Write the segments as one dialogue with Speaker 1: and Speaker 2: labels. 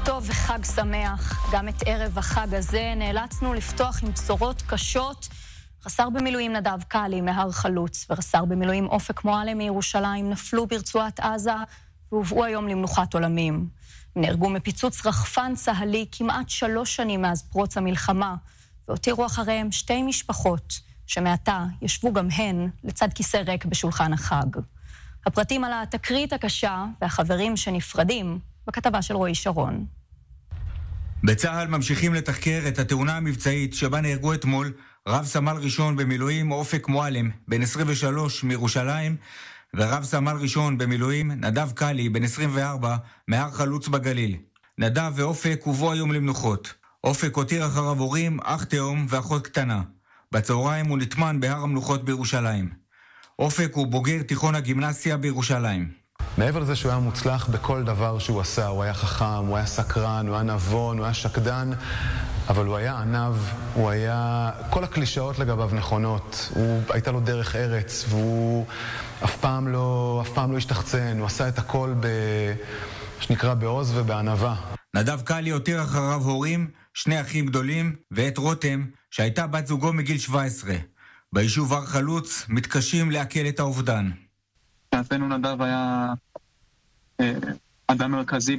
Speaker 1: טוב וחג שמח. גם את ערב החג הזה נאלצנו לפתוח עם בשורות קשות. רס"ר במילואים נדב קאלי מהר חלוץ ורס"ר במילואים אופק מועלם מירושלים נפלו ברצועת עזה והובאו היום למנוחת עולמים. הם נהרגו מפיצוץ רחפן צהלי כמעט 3 שנים מאז פרוץ המלחמה, והותירו אחריהם 2 משפחות שמעתה ישבו גם הן לצד כיסא ריק בשולחן החג. הפרטים על התקרית הקשה והחברים שנפרדים בכתבה של רועי שרון.
Speaker 2: בצה"ל ממשיכים לתחקר את התאונה המבצעית שבה נהרגו אתמול רב סמל ראשון במילואים אופק מועלם בן 23 מירושלים ורב סמל ראשון במילואים נדב קאלי בן 24 מהר חלוץ בגליל. נדב ואופק הובאו היום למנוחות. אופק הותיר אחריו הורים, אח תאום ואחות קטנה. בצהריים הוא נטמן בהר המנוחות בירושלים. אופק הוא בוגר תיכון הגימנסיה בירושלים.
Speaker 3: מעבר לזה שהוא היה מוצלח בכל דבר שהוא עשה, הוא היה חכם, הוא היה סקרן, הוא היה נבון, הוא היה שקדן, אבל הוא היה ענב, הוא היה... כל הקלישאות לגביו נכונות, הייתה לו דרך ארץ, והוא אף פעם לא השתחצן, הוא עשה את הכל שנקרא בעוז ובענבה.
Speaker 2: נדב קאלי הותיר אחריו הורים, 2 אחים גדולים, ואת רותם, שהייתה בת זוגו מגיל 17. ביישוב הר חלוץ מתקשים לעכל את האובדן.
Speaker 4: מבחינתנו נדב היה אדם מרכזי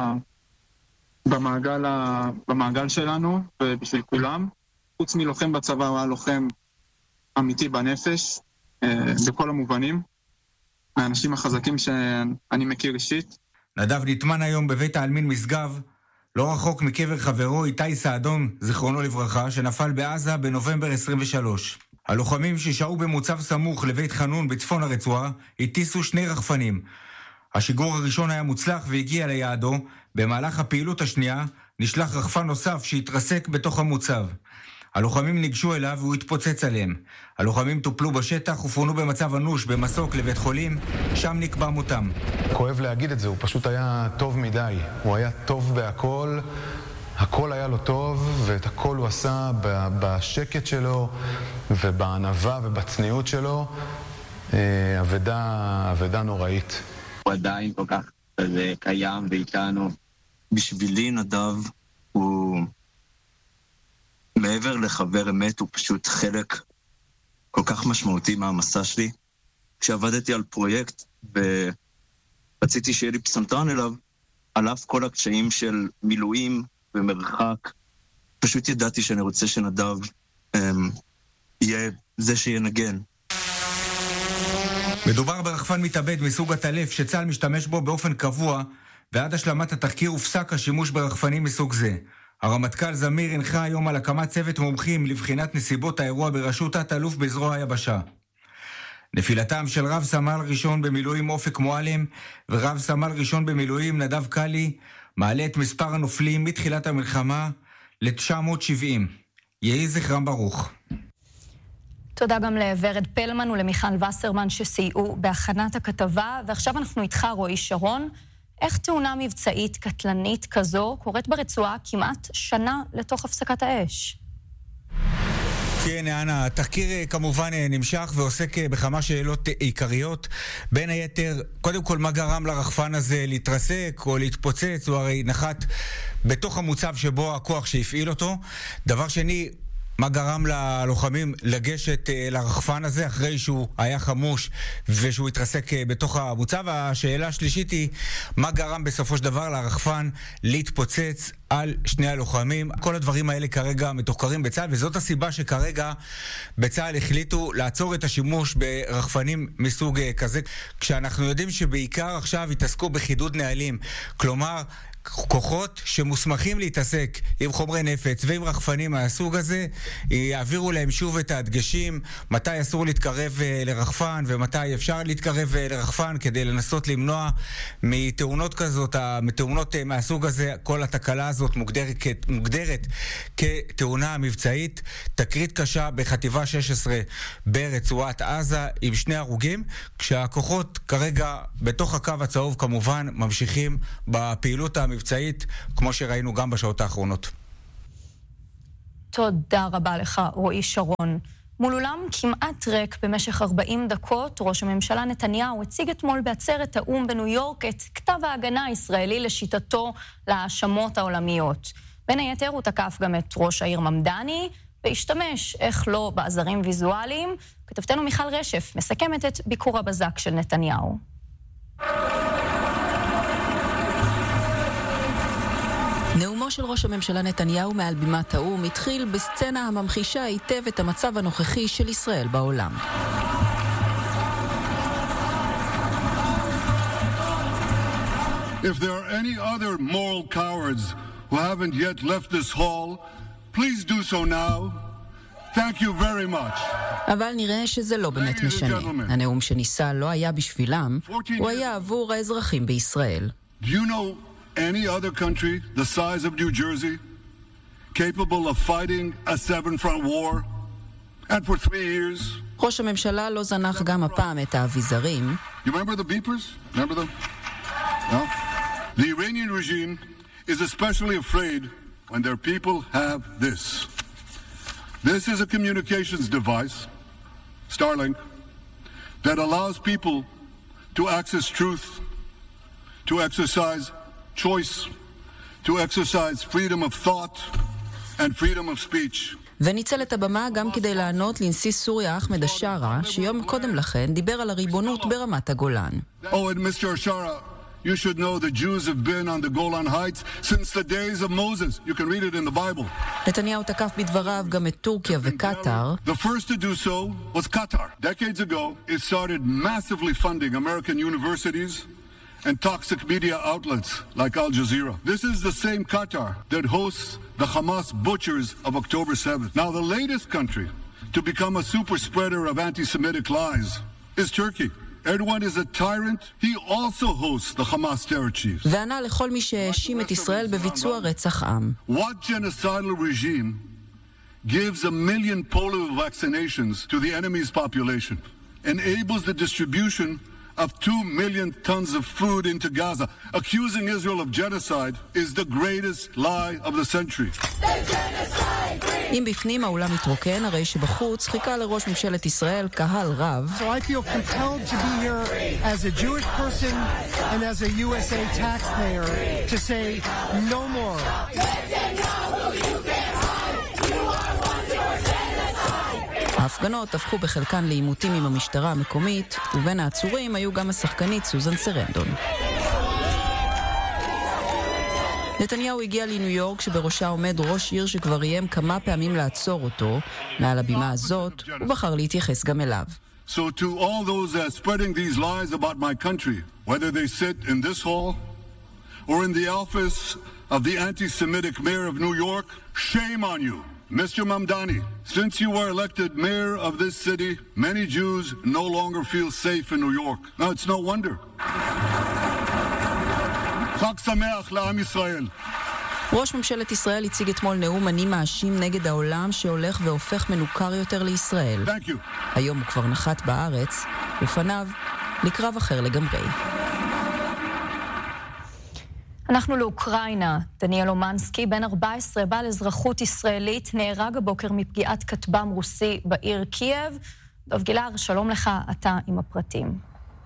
Speaker 4: במעגל שלנו ובשביל כולם. חוץ מלוחם בצבא הוא היה לוחם אמיתי בנפש, בכל המובנים, מהאנשים החזקים שאני מכיר אישית.
Speaker 2: נדב נטמן היום בבית העלמין משגב, לא רחוק מקבר חברו איתי סעדון, זיכרונו לברכה, שנפל בעזה בנובמבר 23. הלוחמים ששהו במוצב סמוך לבית חנון בצפון הרצועה הטיסו 2 רחפנים. השיגור הראשון היה מוצלח והגיע ליעדו. במהלך הפעילות השנייה נשלח רחפן נוסף שהתרסק בתוך המוצב. הלוחמים ניגשו אליו והוא התפוצץ עליהם. הלוחמים טופלו בשטח ופונו במצב אנוש במסוק לבית חולים, שם נקבע מותם.
Speaker 3: כואב להגיד את זה, הוא פשוט היה טוב מדי. הוא היה טוב בהכל, הכל היה לו טוב, ואת הכל הוא עשה בשקט שלו, ובענווה ובצניעות שלו. אבדה נוראית.
Speaker 5: הוא עדיין כל כך קיים ואיתנו. בשבילי נדב הוא מעבר לחבר אמת, הוא פשוט חלק כל כך משמעותי מהמסע שלי. כשעבדתי על פרויקט ורציתי שיהיה לי פסנתרן אליו, על אף כל הקשיים של מילואים ומרחק, פשוט ידעתי שאני רוצה שנדב יהיה זה שינגן.
Speaker 2: מדובר ברחפן מתאבד מסוג הטלף שצה"ל משתמש בו באופן קבוע, ועד השלמת התחקיר הופסק השימוש ברחפנים מסוג זה. הרמטכ"ל זמיר הנחה היום על הקמת צוות מומחים לבחינת נסיבות האירוע בראשות תת-אלוף בזרוע היבשה. נפילתם של רב סמל ראשון במילואים אופק מועלם ורב סמל ראשון במילואים נדב קאלי מעלה את מספר הנופלים מתחילת המלחמה ל-970. יהי זכרם ברוך.
Speaker 1: תודה גם לוורד פלמן ולמיכל וסרמן שסייעו בהכנת הכתבה, ועכשיו אנחנו איתך רועי שרון. איך תאונה מבצעית קטלנית כזו קורית ברצועה כמעט שנה לתוך הפסקת האש?
Speaker 2: כן, אנה, התחקיר כמובן נמשך ועוסק בכמה שאלות עיקריות. בין היתר, קודם כל, מה גרם לרחפן הזה להתרסק או להתפוצץ? הוא הרי נחת בתוך המוצב שבו הכוח שהפעיל אותו. דבר שני, מה גרם ללוחמים לגשת לרחפן הזה אחרי שהוא היה חמוש ושהוא התרסק בתוך המוצב? השאלה השלישית היא, מה גרם בסופו של דבר לרחפן להתפוצץ על 2 הלוחמים? כל הדברים האלה כרגע מתוחקרים בצה"ל, וזאת הסיבה שכרגע בצה"ל החליטו לעצור את השימוש ברחפנים מסוג כזה, כשאנחנו יודעים שבעיקר עכשיו התעסקו בחידוד נהלים, כלומר כוחות שמוסמכים להתעסק עם חומרי נפץ ועם רחפנים מהסוג הזה יעבירו להם שוב את ההדגשים מתי אסור להתקרב לרחפן ומתי אפשר להתקרב לרחפן, כדי לנסות למנוע מתאונות כזאת, מתאונות מהסוג הזה. כל התקלה הזאת מוגדרת כתאונה מבצעית. תקרית קשה בחטיבה 16 ברצועת עזה עם 2 הרוגים, כשהכוחות כרגע בתוך הקו הצהוב כמובן ממשיכים בפעילות מבצעית, כמו שראינו גם בשעות האחרונות.
Speaker 1: תודה רבה לך, רועי שרון. מול אולם כמעט ריק במשך 40 דקות, ראש הממשלה נתניהו הציג אתמול בעצרת האו"ם בניו יורק את כתב ההגנה הישראלי לשיטתו להאשמות העולמיות. בין היתר הוא תקף גם את ראש העיר ממדני, והשתמש, איך לא, בעזרים ויזואליים. כתבתנו מיכל רשף מסכמת את ביקור הבזק של נתניהו.
Speaker 6: נאומו של ראש הממשלה נתניהו מעל בימת האו"ם התחיל בסצנה הממחישה היטב את המצב הנוכחי של ישראל בעולם.
Speaker 7: If there are any other moral cowards who haven't yet left this hall, please do so now. Thank you very much.
Speaker 6: אבל נראה שזה לא באמת משנה. הנאום שניסה לא היה בשבילם, הוא היה עבור האזרחים בישראל.
Speaker 7: Do you know any other country the size of New Jersey capable of fighting a seven-front war? And for 3 years?
Speaker 6: ראש הממשלה לא זנח גם הפעם את האביזרים.
Speaker 7: You remember the beepers? Remember them? No? The Iranian regime is especially afraid when their people have this. This is a communications device, Starlink, that allows people to access truth, to exercise choice, to exercise freedom of thought and freedom of speech.
Speaker 6: וניצל את הבמה גם כדי לענות לנשיא סוריה אחמד השארה, שיום קודם לכן דיבר על הריבונות ברמת הגולן.
Speaker 7: Oh, and Mr. Ashara, you should know the Jews have been on the Golan Heights since the days of Moses. You can read it in the Bible.
Speaker 6: נתניהו תקף בדבריו גם את טורקיה וקטר.
Speaker 7: The first to do so was Qatar. Decades ago, it started massively funding American universities and toxic media outlets like Al Jazeera. This is the same Qatar that hosts the Hamas butchers of October 7th. Now, the latest country to become a super spreader of anti-Semitic lies is Turkey. Erdogan is a tyrant. He also hosts the Hamas terror chiefs.
Speaker 6: וענה לכל מי שהאשים את ישראל בביצוע רצח עם.
Speaker 7: What genocidal regime gives 1 million polio vaccinations to the enemy's population, enables the distribution of 2 million tons of food into Gaza, accusing Israel of genocide, is the greatest lie of the century.
Speaker 6: אם בפנים האולם מתרוקן, הרי שבחוץ חיכה לראש ממשלת ישראל קהל רב.
Speaker 8: So I feel compelled to be here as a Jewish person and as a USA taxpayer to say no more.
Speaker 6: ההפגנות הפכו בחלקן לעימותים עם המשטרה המקומית, ובין העצורים היו גם השחקנית סוזן סרנדון. נתניהו הגיע לניו יורק שבראשה עומד ראש עיר שכבר איים כמה פעמים לעצור אותו. מעל הבימה הזאת הוא בחר להתייחס גם אליו.
Speaker 7: So to all those spreading these lies about my country, whether they sit in this hall or in the office of the anti-Semitic mayor of New York, shame on you. Mr. Mamdani, since you were elected mayor of this city, many Jews no longer feel safe in New York. Now, it's no wonder. Chag Sameach la'am Yisrael.
Speaker 6: ראש ממשלת ישראל הציג אתמול נאום אני מאשים נגד העולם שהולך והופך מנוכר יותר לישראל.
Speaker 7: Thank you.
Speaker 6: היום הוא כבר נחת בארץ, ופניו לקרב אחר לגמרי.
Speaker 1: אנחנו לאוקראינה. דניאל אומנסקי, בן 14, בעל אזרחות ישראלית, נהרג הבוקר מפגיעת כטב"ם רוסי בעיר קייב. דוב גילר, שלום לך, אתה עם הפרטים.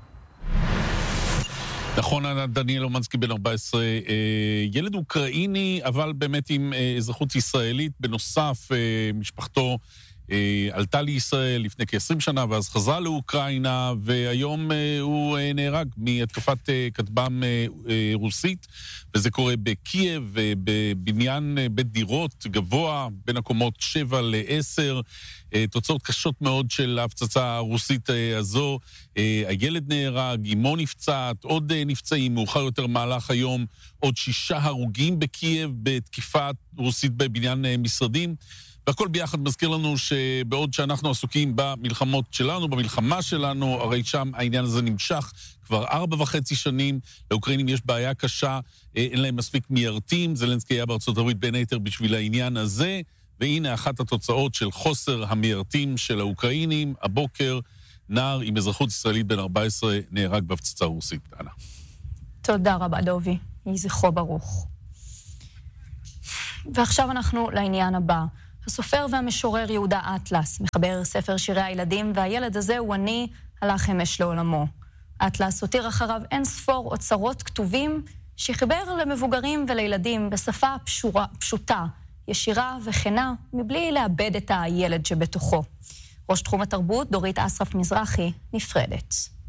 Speaker 9: נכון, דניאל אומנסקי בן 14, ילד אוקראיני, אבל באמת עם אזרחות ישראלית. בנוסף, משפחתו עלתה לישראל לפני כ-20 שנה, ואז חזרה לאוקראינה, והיום הוא נהרג מהתקפת כטב"ם רוסית, וזה קורה בקייב, בבניין בית דירות גבוה, בין הקומות 7 ל-10, תוצאות קשות מאוד של ההפצצה הרוסית הזו. הילד נהרג, אמו נפצעת, עוד נפצעים, מאוחר יותר מהלך היום, עוד 6 הרוגים בקייב בתקיפת רוסית בבניין משרדים. והכל ביחד מזכיר לנו שבעוד שאנחנו עסוקים במלחמות שלנו, במלחמה שלנו, הרי שם העניין הזה נמשך כבר 4.5 שנים, לאוקראינים יש בעיה קשה, אין להם מספיק מיירטים, זלנסקי היה בארצות הברית בין היתר בשביל העניין הזה, והנה אחת התוצאות של חוסר המיירטים של האוקראינים, הבוקר נער עם אזרחות ישראלית בן 14 נהרג בהפצצה רוסית. אנה.
Speaker 1: תודה רבה דובי, יהי זכרו ברוך. ועכשיו אנחנו לעניין הבא. הסופר והמשורר יהודה אטלס, מחבר ספר שירי הילדים, והילד הזה הוא אני, הלך אמש לעולמו. אטלס הותיר אחריו אין ספור אוצרות כתובים שחיבר למבוגרים ולילדים בשפה פשוטה, ישירה וכנה, מבלי לאבד את הילד שבתוכו. ראש תחום התרבות, דורית אסרף מזרחי, נפרדת.